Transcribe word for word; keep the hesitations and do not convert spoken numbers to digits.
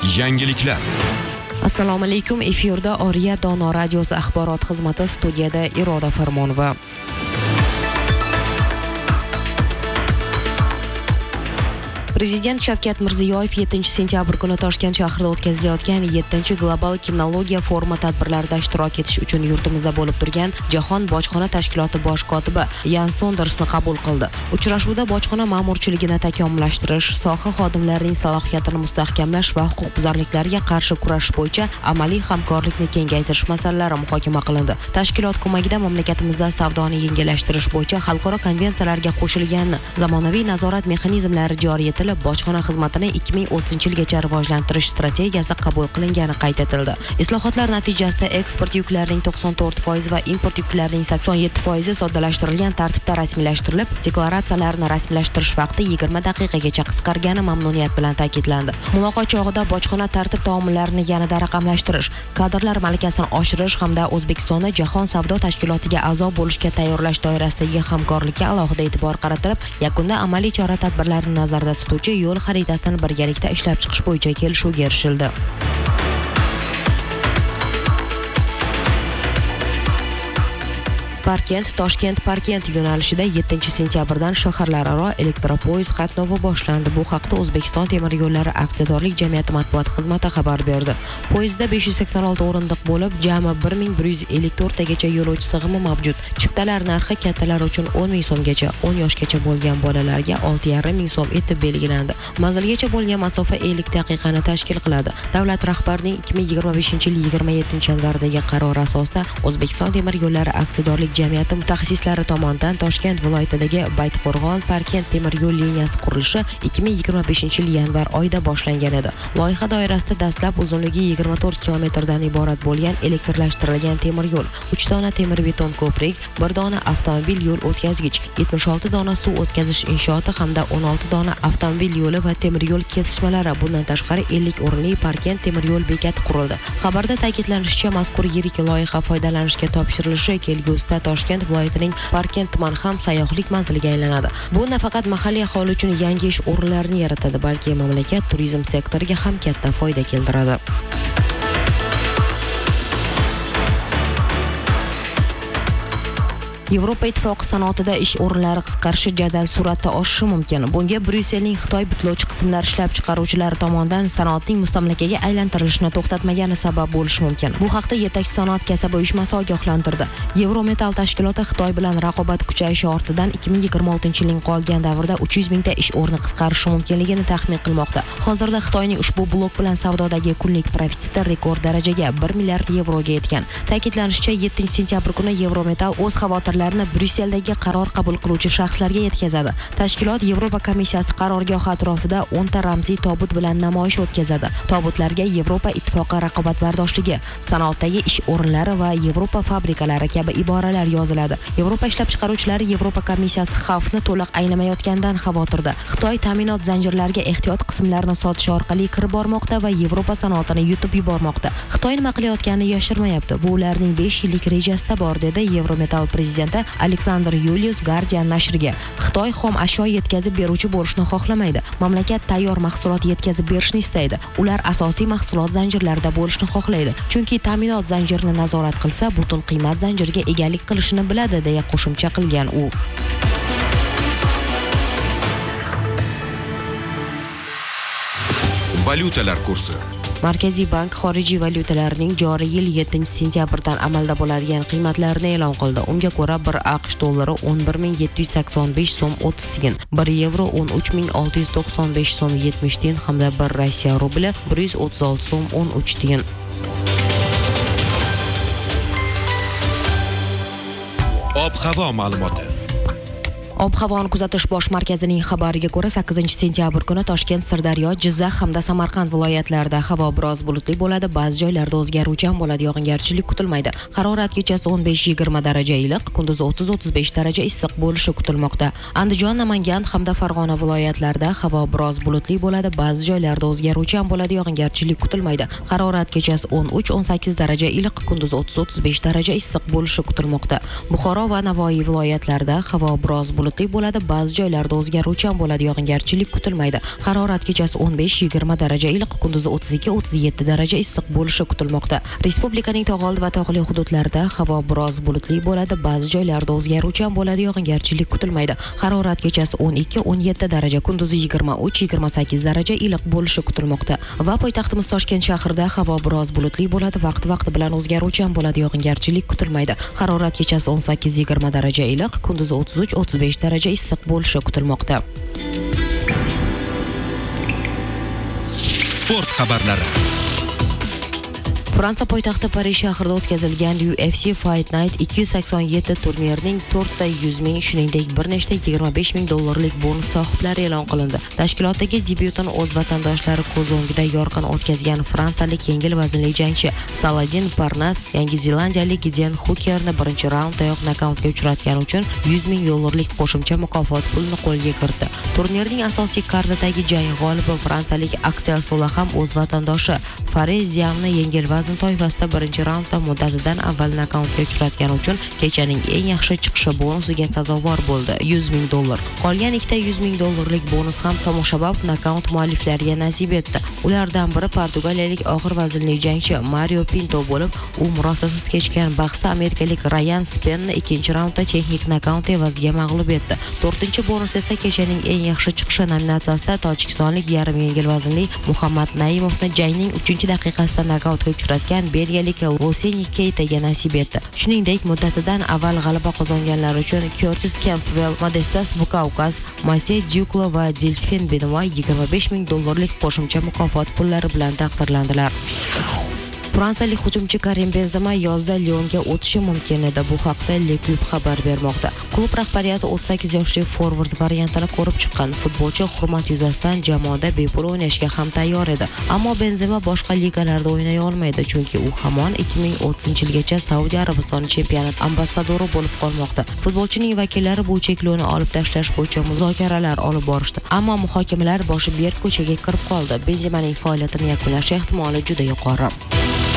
Yangiliklar. Assalomu alaykum. Efirda Oriya Dono radiosi axborot xizmati, studiyada Iroda Farmonova. Prezident Shavkat Mirziyoyev yettinchi sentyabr kuni Toshkent shahrida o'tkazilayotgan yettinchi global kimnologiya forumi tadbirlarida ishtirok etish uchun yurtimizda bo'lib turgan Jahon bojxona tashkiloti bosh kotibi Yan Sondersni qabul qildi. Uchrashuvda bojxona ma'murchiligini takomillashtirish, soha xodimlarining salohiyatini mustahkamlash va huquqbuzarliklarga qarshi kurashish bo'yicha amaliy hamkorlikni kengaytirish masalalari muhokama qilindi. Tashkilot ko'magida mamlakatimizda savdoni yengillashtirish bo'yicha xalqaro konvensiyalarga qo'shilgan zamonaviy nazorat mexanizmlari joriy etilib, bojxona xizmatini ikki ming o'ttizinchi yilgacha rivojlantirish strategiyasi qabul qilingani qayd etildi. Islohotlar natijasida eksport yuklarining to'qson to'rt foiz va import yuklarining sakson yetti foizi soddalashtirilgan tartibda rasmiylashtirilib, deklaratsiyalarni rasmiylashtirish vaqti yigirma daqiqagacha qisqargani mamnuniyat bilan ta'kidlandi. Muloqot chog'ida bojxona tartib taomillarini yanada raqamlashtirish, kadrlar malakasini oshirish hamda O'zbekistonni Jahon savdo tashkilotiga a'zo bo'lishga tayyorlash doirasidagi hamkorlikka alohida e'tibor qaratilib, yakunda amaliy chora-tadbirlarni nazarda tutuvchi yo'l xaritasini birgalikda ishlab chiqish bo'yicha kelishuvga erishildi. Parkent Toshkent Parkent yo'nalishida yettinchi sentyabrdan shaharlararo elektropoyezd qatnovi boshlandi. Bu haqda O'zbekiston temir yo'llari aksiyadorlik jamiyati matbuot xizmati xabar berdi. Poyezdda besh yuz sakson olti o'rindiq bo'lib, jami bir ming bir yuz ellik to'rt tagacha yo'lovchi sig'imi mavjud. Chiptalar narxi kattalar uchun o'n ming so'mgacha, o'n yoshgacha bo'lgan bolalarga olti yarim ming so'm etib belgilandi. Manzilgacha bo'lgan masofa ellik daqiqani tashkil qiladi. Davlat rahbarining ikki ming yigirma beshinchi yil yigirma yettinchi yanvardagi qarori asosida O'zbekiston temir yo'llari aksiyadorlik jamiyati mutaxassislari tomonidan Toshkent viloyatidagi Baytqo'rg'on Parkent temir yo'l liniyasi qurilishi ikki ming yigirma beshinchi yil yanvar oyida boshlangan edi. Loyiha doirasida dastlab uzunligi yigirma to'rt kilometrdan iborat bo'lgan elektrlashtirilgan temir yo'l, uch dona temir beton ko'prik, bir dona avtomobil yo'l o'tkazgich, yetmish olti dona suv o'tkazish inshooti hamda o'n olti dona avtomobil yo'li va temir yo'l kesishmalari, bundan tashqari ellik o'rinli Parkent temir yo'l bekati qurildi. Xabarda ta'kidlanishicha, mazkur yirik loyiha foydalanishga topshirilishi kelgusida Toshkent viloyatining Parkent tumani ham sayyohlik manziliga aylanadi. Bu nafaqat mahalliy aholi uchun yangi ish o'rinlarini yaratadi, balki mamlakat turizm sektoriga ham katta foyda keltiradi. Yevropa Ittifoqi sanoatida ish o'rinlari qisqarishi jadal sur'atda oshishi mumkin. Bunga Bryusselning Xitoy bitlovchi qismlar ishlab chiqaruvchilari tomonidan sanoatning mustamlakaga aylantirilishini to'xtatmagani sabab bo'lishi mumkin. Bu haqda yetakchi sanoat kasaba uyushmasi ogohlantirdi. Yevrometal tashkiloti Xitoy bilan raqobat kuchayishi ortidan ikki ming yigirma oltinchi yilning qolgan davrida uch yuz mingta ish o'rni qisqarishi mumkinligini taxmin qilmoqda. Hozirda Xitoyning ushbu blok bilan savdodagi kunlik profiti rekord darajaga bir milliard yevroga yetgan. Ta'kidlanishicha, yettinchi sentyabr kuni Yevrometal o'z xavotir Bryusseldagi qaror qabul qiluvchi shaxslarga yetkazadi. Tashkilot Yevropa komissiyasi qarorgohi atrofida o'nta ramziy tobut bilan namoyish o'tkazadi. Tobutlarga Yevropa Ittifoqi raqobatbardoshligi, sanoatdagi ish o'rinlari va Yevropa fabrikalari kabi iboralar yoziladi. Yevropa ishlab chiqaruvchilari Yevropa komissiyasi xavfni to'liq anglamayotganidan xavotirda. Xitoy ta'minot zanjirlariga ehtiyot qismlarini sotish orqali kirib bormoqda va Yevropa sanoatini yutib yubormoqda. Xitoy nima qilayotganini yashirmayapti. Bu ularning besh yillik rejasida bor, dedi Yevrometal prezidenti Aleksandr Yulius Guardian nashriga. Xitoy xom ashyo yetkazib beruvchi bo'lishni xohlamaydi. Mamlakat tayyor mahsulot yetkazib berishni istaydi. Ular asosiy mahsulot zanjirlarida bo'lishni xohlaydi. Chunki ta'minot zanjirini nazorat qilsa, butun qiymat zanjiriga egalik qilishini biladi, deya qo'shimcha qilgan u. Valyutalar kursi. Markaziy bank xorijiy valyutalarning joriy yil yettinchi sentyabrdan amalda bo'ladigan qiymatlarini e'lon qildi. Unga ko'ra, bir AQSh dollari o'n bir ming yetti yuz sakson besh so'm o'ttiz tiyin, bir yevro o'n uch ming olti yuz to'qson besh so'm yetmish tiyin hamda bir Rossiya rubli bir yuz o'ttiz olti so'm o'n uch tiyin. Ob-havo ma'lumoti. Ob-havoni kuzatish bosh markazining xabariga ko'ra, sakkizinchi sentyabr kuni Toshkent, Sirdaryo, Jizzax hamda Samarqand viloyatlarida havo biroz bulutli bo'ladi, ba'zi joylarda o'zgaruvchan bo'ladi, yog'ingarchilik kutilmaydi. Harorat kechasi o'n besh yigirma daraja iliq, kunduzi o'ttiz o'ttiz besh daraja issiq bo'lishi kutilmoqda. Andijon, Namangan hamda Farg'ona viloyatlarida havo biroz bulutli bo'ladi, ba'zi joylarda o'zgaruvchan bo'ladi, yog'ingarchilik kutilmaydi. Harorat kechasi o'n uch o'n sakkiz daraja iliq, kunduzi o'ttiz o'ttiz besh daraja issiq bo'lishi kutilmoqda. Buxoro va Navoiy viloyatlarida havo biroz bulutli bulutli bo'ladi, ba'zi joylarda o'zgaruvchan bo'ladi, yog'ingarchilik kutilmaydi. Harorat kechasi o'n besh yigirma daraja iliq, kunduzi o'ttiz ikki o'ttiz yetti daraja issiq bo'lishi kutilmoqda. Respublikaning tog'oldi va tog'li hududlarida havo biroz bulutli bo'ladi, ba'zi joylarda o'zgaruvchan bo'ladi, yog'ingarchilik kutilmaydi. Harorat kechasi o'n ikki o'n yetti daraja, kunduzi yigirma uch yigirma sakkiz daraja iliq bo'lishi kutilmoqda. Va poytaxtimiz Toshkent shahrida havo biroz bulutli bo'ladi, vaqti-vaqti bilan o'zgaruvchan bo'ladi, yog'ingarchilik kutilmaydi. Harorat kechasi o'n sakkiz yigirma daraja iliq, kunduzi o'ttiz uch o'ttiz besh daraja issiq bo'lishi kutilmoqda. Sport xabarlari. Fransiya poytaxti Parij shahrida o'tkazilgan U F C Fight Night ikki yuz sakson yetti turnirining to'rtta yuz ming, shuningdek bir nechta yigirma besh ming dollarlik bonus sohiblari e'lon qilindi. Tashkilotdagi debyutini o'z vatandoshlari ko'z o'ngida yorqin o'tkazgan fransiyalik yengil vaznli jangchi Saladin Parnas Yangi Zelandiyalik Gideon Hookerni birinchi raunddayoq nokautga uchratgani uchun yuz ming dollarlik qo'shimcha mukofot pulini qo'lga kiritdi. Turnirning asosiy kardidagi jang g'olibi fransiyalik Aksel Sola ham o'z vatandoshi Fareziamni yengil vazn toifasida birinchi raundda muddatidan avval nokautga uchratgani uchun kechaning eng yaxshi chiqishi bonusiga sazovor bo'ldi, yuz ming dollar. Qolgan ikkita yuz ming dollarlik bonus ham tomoshabop nokaut mualliflariga nasib etdi. Ulardan biri portugaliyalik og'ir vaznli jangchi Mario Pinto bo'lib, u murosasiz kechgan bahsda amerikalik Ryan Spenni ikkinchi raundda texnik nokaut evaziga mag'lub etdi. to'rtinchi bonus esa kechaning eng yaxshi chiqishi nominatsiyasida tojikistonlik yarim yengil vaznli Muhammad Naimovni jangning uchinchi daqiqasida nokautga uchratgan belgiyalik Loseni Keitaga nasib etdi. Shuningdek, muddatidan avval g'alaba qozonganlar uchun Curtis Campbell, Modestas Bukaukas, Masey Duklo va Delfin Benoit yigirma besh ming dollarlik qo'shimcha mukofot pullari bilan taqdirlandilar. Fransiyalik hujumchi Karim Benzema yozda Lyonga o'tishi mumkin edi. Bu haqda Le Club xabar bermoqda. Klub rahbariyati o'ttiz sakkiz yoshli forvard variantini ko'rib chiqqan. Futbolchi hurmat yuzasidan jamoada bepul o'ynashga ham tayyor edi. Ammo Benzema boshqa ligalarda o'ynay olmaydi, chunki u hamon ikki ming o'ttizinchi yilgacha Saudiya Arabistoni chempionat ambassadori bo'lib qolmoqda. Futbolchining vakillari bu cheklovni olib tashlash bo'yicha muzokaralar olib borishdi. Ammo muhokamalar boshi berk ko'chaga kirib qoldi. Benzemaning faoliyatini yakunlash ehtimoli juda yuqori.